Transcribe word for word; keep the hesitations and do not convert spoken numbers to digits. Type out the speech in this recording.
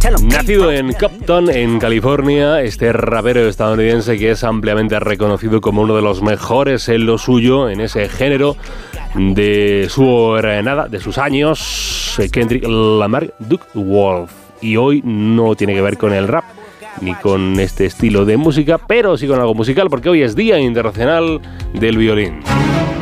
Nacido en Compton, en California, este rapero estadounidense que es ampliamente reconocido como uno de los mejores en lo suyo, en ese género de su nada, de sus años, Kendrick Lamar Duckworth. Y hoy no tiene que ver con el rap ni con este estilo de música, pero sí con algo musical, porque hoy es Día Internacional del Violín.